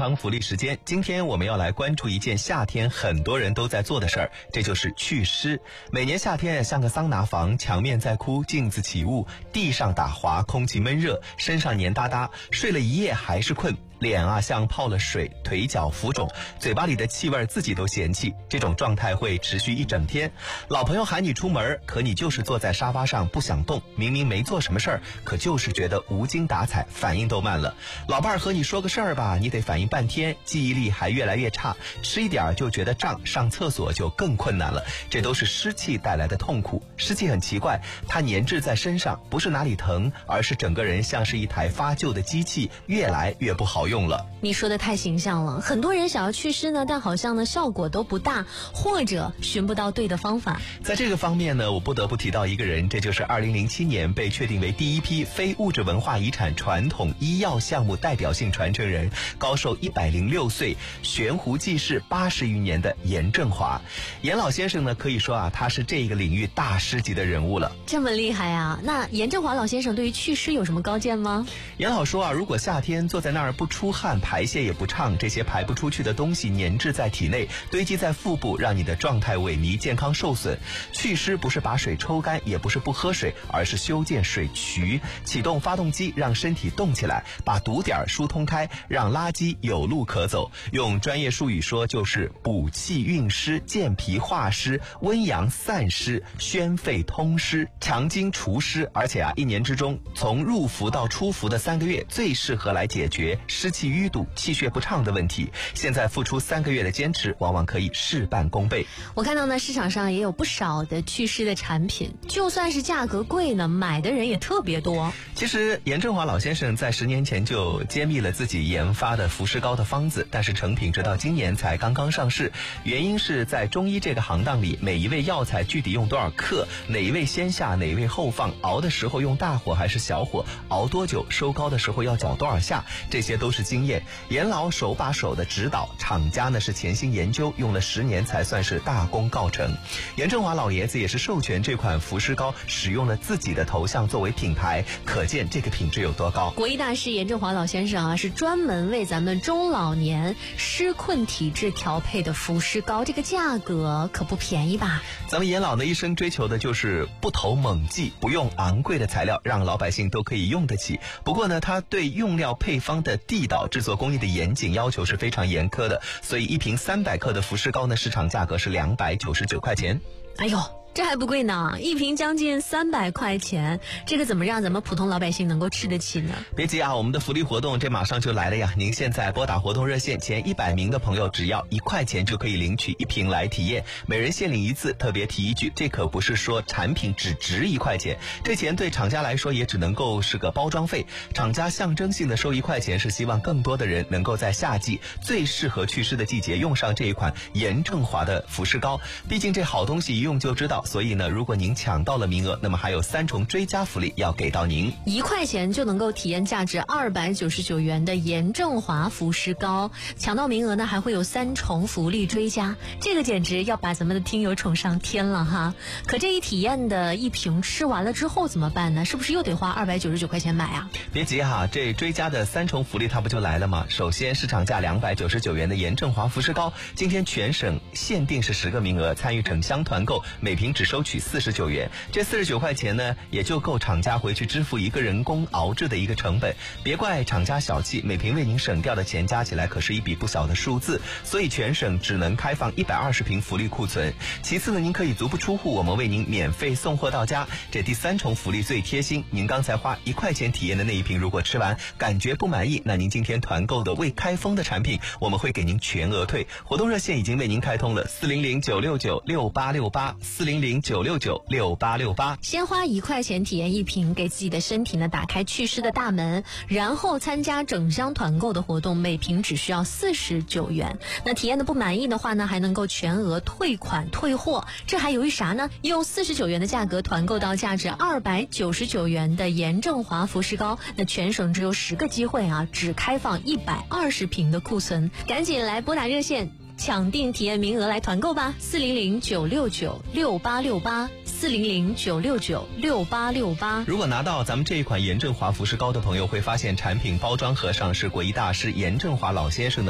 康福利时间。今天我们要来关注一件夏天很多人都在做的事儿，这就是祛湿。每年夏天像个桑拿房，墙面在哭，镜子起雾，地上打滑，空气闷热，身上黏哒哒，睡了一夜还是困，脸像泡了水，腿脚浮肿，嘴巴里的气味自己都嫌弃，这种状态会持续一整天。老朋友喊你出门，可你就是坐在沙发上不想动，明明没做什么事儿，可就是觉得无精打采，反应都慢了。老伴儿和你说个事儿吧，你得反应半天，记忆力还越来越差，吃一点就觉得胀，上厕所就更困难了。这都是湿气带来的痛苦。湿气很奇怪，它粘滞在身上，不是哪里疼，而是整个人像是一台发旧的机器，越来越不好用了。 你说的太形象了，很多人想要祛湿呢，但好像呢效果都不大，或者寻不到对的方法。 在这个方面呢，我不得不提到一个人，这就是2007年被确定为第一批非物质文化遗产传统医药项目代表性传承人，高寿106岁，悬壶济世80余年的严正华。严老先生呢，可以说他是这个领域大师级的人物了。 这么厉害啊！那严正华老先生对于祛湿有什么高见吗？ 严老说如果夏天坐在那儿不出汗，排泄也不畅，这些排不出去的东西粘滞在体内，堆积在腹部，让你的状态萎靡，健康受损。祛湿不是把水抽干，也不是不喝水，而是修建水渠，启动发动机，让身体动起来，把堵点疏通开，让垃圾有路可走。用专业术语说，就是补气运湿，健脾化湿，温阳散湿，宣肺通湿，强筋除湿。而且一年之中，从入伏到出伏的3个月，最适合来解决湿气淤堵、气血不畅的问题。现在付出3个月的坚持，往往可以事半功倍。 我看到呢，市场上也有不少的祛湿的产品，就算是价格贵呢，买的人也特别多。 其实严正华老先生在10年前就揭秘了自己研发的服湿膏的方子，但是成品直到今年才刚刚上市。原因是在中医这个行当里，每一味药材具体用多少克，哪一味先下，哪一味后放，熬的时候用大火还是小火，熬多久，收膏的时候要搅多少下，这些都是经验。严老手把手的指导，厂家呢是潜心研究，用了10年才算是大功告成。严正华老爷子也是授权这款服湿膏使用了自己的头像作为品牌，可见这个品质有多高。 国医大师严正华老先生是专门为咱们中老年湿困体质调配的服湿膏，这个价格可不便宜吧？ 咱们严老呢一生追求的就是不投猛剂，不用昂贵的材料，让老百姓都可以用得起。不过呢，他对用料配方的地道、制作工艺的严谨要求是非常严苛的，所以一瓶300克的服湿膏呢，市场价格是299块钱。 哎呦，这还不贵呢，一瓶将近300块钱，这个怎么让咱们普通老百姓能够吃得起呢？ 别急我们的福利活动这马上就来了呀！您现在拨打活动热线，前100名的朋友只要1块钱就可以领取1瓶来体验，每人限领1次。特别提一句，这可不是说产品只值1块钱，这钱对厂家来说也只能够是个包装费。厂家象征性的收1块钱，是希望更多的人能够在夏季最适合祛湿的季节用上这一款严正华的服湿膏。毕竟这好东西一用就知道，所以呢，如果您抢到了名额，那么还有3重追加福利要给到您。 1块钱就能够体验价值299元的严正华服湿膏，抢到名额呢还会有3重福利追加，这个简直要把咱们的听友宠上天了哈！可这一体验的1瓶吃完了之后怎么办呢？是不是又得花299块钱买啊？ 别急这追加的3重福利它不就来了吗？首先市场价299元的严正华服湿膏，今天全省限定是10个名额，参与整箱团购，每瓶只收取49元，这49块钱呢，也就够厂家回去支付1个人工熬制的一个成本。别怪厂家小气，每瓶为您省掉的钱加起来可是一笔不小的数字，所以全省只能开放120瓶福利库存。其次呢，您可以足不出户，我们为您免费送货到家。这第3重福利最贴心，您刚才花1块钱体验的那一瓶，如果吃完感觉不满意，那您今天团购的未开封的产品，我们会给您全额退。活动热线已经为您开通了400-969-6868，400-969-6868。 先花1块钱体验1瓶，给自己的身体呢打开祛湿的大门，然后参加整箱团购的活动，每瓶只需要49元。那体验的不满意的话呢，还能够全额退款退货。这还犹豫啥呢？用49元的价格团购到价值299元的严正华服湿膏，那全省只有10个机会只开放120瓶的库存，赶紧来拨打热线抢订体验名额来团购吧，400-969-6868，400-969-6868。 如果拿到咱们这一款严正华服湿膏的朋友，会发现产品包装盒上是国医大师严正华老先生的